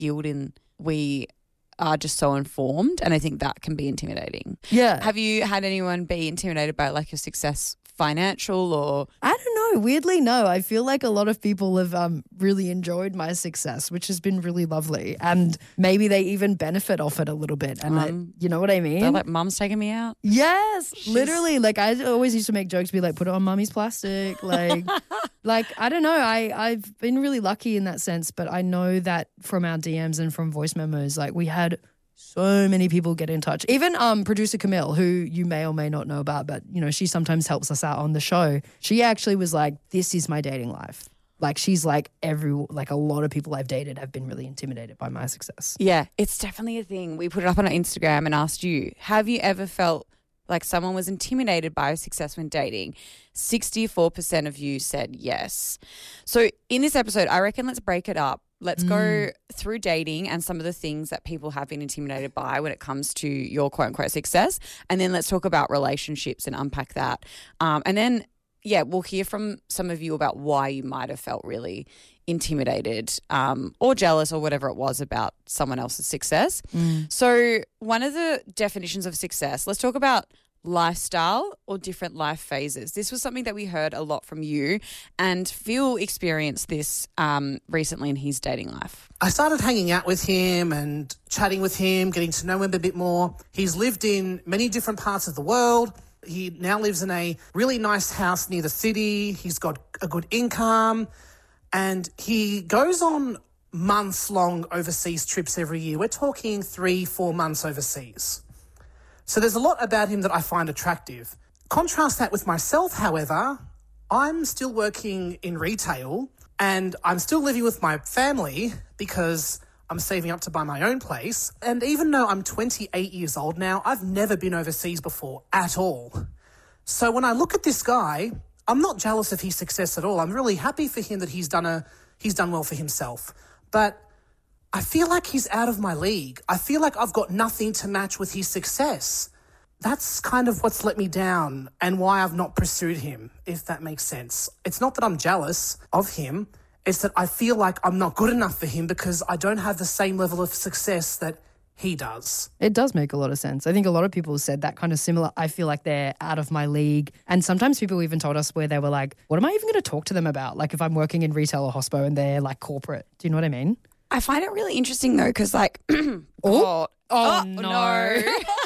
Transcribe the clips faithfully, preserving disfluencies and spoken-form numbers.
skilled in, we are just so informed, and I think that can be intimidating. Yeah. Have you had anyone be intimidated by like your success, financial or? I don't know. Weirdly, no. I feel like a lot of people have um, really enjoyed my success, which has been really lovely. And maybe they even benefit off it a little bit. And Um, I, you know what I mean? They're like, Mum's taking me out. Yes, literally. Like I always used to make jokes, be like, put it on mummy's plastic. Like, like I don't know. I, I've been really lucky in that sense, but I know that from our D Ms and from voice memos, like we had so many people get in touch. Even um, producer Camille, who you may or may not know about, but, you know, she sometimes helps us out on the show. She actually was like, this is my dating life. Like she's like every, like a lot of people I've dated have been really intimidated by my success. Yeah, it's definitely a thing. We put it up on our Instagram and asked you, have you ever felt like someone was intimidated by your success when dating? sixty-four percent of you said yes. So in this episode, I reckon let's break it up. Let's mm. go through dating and some of the things that people have been intimidated by when it comes to your quote unquote success. And then let's talk about relationships and unpack that. Um, and then, yeah, we'll hear from some of you about why you might have felt really intimidated um, or jealous or whatever it was about someone else's success. Mm. So one of the definitions of success, let's talk about lifestyle or different life phases. This was something that we heard a lot from you, and Phil experienced this um, recently in his dating life. I started hanging out with him and chatting with him, getting to know him a bit more. He's lived in many different parts of the world. He now lives in a really nice house near the city. He's got a good income, and he goes on months-long overseas trips every year. We're talking three, four months overseas. So there's a lot about him that I find attractive. Contrast that with myself, however. I'm still working in retail and I'm still living with my family because I'm saving up to buy my own place. And even though I'm twenty-eight years old now, I've never been overseas before at all. So when I look at this guy, I'm not jealous of his success at all. I'm really happy for him that he's done a he's done well for himself. But I feel like he's out of my league. I feel like I've got nothing to match with his success. That's kind of what's let me down and why I've not pursued him, if that makes sense. It's not that I'm jealous of him. It's that I feel like I'm not good enough for him because I don't have the same level of success that he does. It does make a lot of sense. I think a lot of people said that kind of similar. I feel like they're out of my league. And sometimes people even told us where they were like, what am I even going to talk to them about? Like if I'm working in retail or hospo and they're like corporate. Do you know what I mean? I find it really interesting though because like, oh, oh, oh, no. no.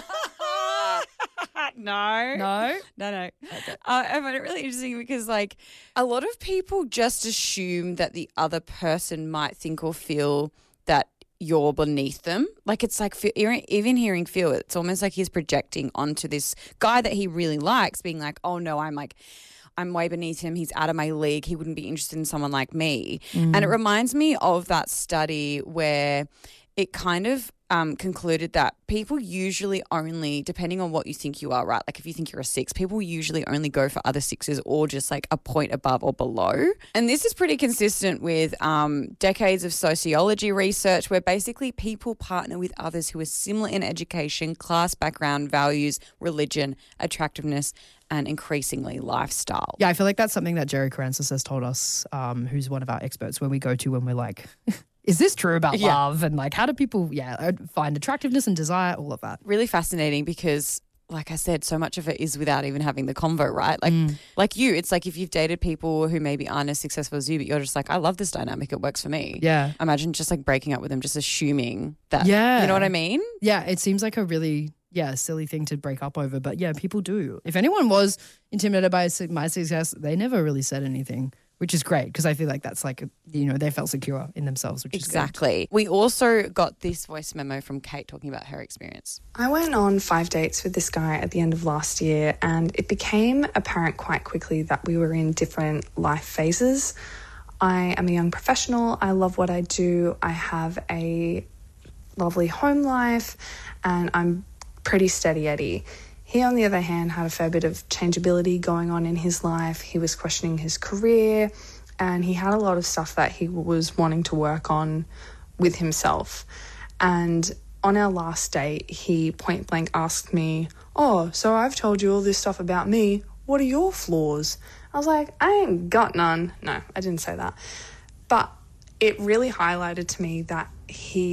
no. No? No, no. Okay. Uh, I find it really interesting because, like, a lot of people just assume that the other person might think or feel that you're beneath them. Like, it's like, even hearing Phil, it's almost like he's projecting onto this guy that he really likes, being like, oh, no, I'm like, I'm way beneath him. He's out of my league. He wouldn't be interested in someone like me. Mm. And it reminds me of that study where it kind of um, concluded that people usually only, depending on what you think you are, right? Like if you think you're a six, people usually only go for other sixes or just like a point above or below. And this is pretty consistent with um, decades of sociology research where basically people partner with others who are similar in education, class background, values, religion, attractiveness, and increasingly lifestyle. Yeah, I feel like that's something that Jerry Karansis has told us, um, who's one of our experts, when we go to when we're like, is this true about yeah. love? And like, how do people, yeah, find attractiveness and desire, all of that. Really fascinating because, like I said, so much of it is without even having the convo, right? Like, mm. like you, it's like if you've dated people who maybe aren't as successful as you, but you're just like, I love this dynamic. It works for me. Yeah. Imagine just like breaking up with them, just assuming that, yeah. you know what I mean? Yeah. It seems like a really, yeah, silly thing to break up over. But yeah, people do. If anyone was intimidated by my success, they never really said anything, which is great because I feel like that's like, you know, they felt secure in themselves, which is exactly. We also got this voice memo from Kate talking about her experience. I went on five dates with this guy at the end of last year and it became apparent quite quickly that we were in different life phases. I am a young professional. I love what I do. I have a lovely home life and I'm pretty steady Eddie. He, on the other hand, had a fair bit of changeability going on in his life. He was questioning his career and he had a lot of stuff that he was wanting to work on with himself. And on our last date, he point blank asked me, oh, so I've told you all this stuff about me. What are your flaws? I was like, I ain't got none. No, I didn't say that. But it really highlighted to me that he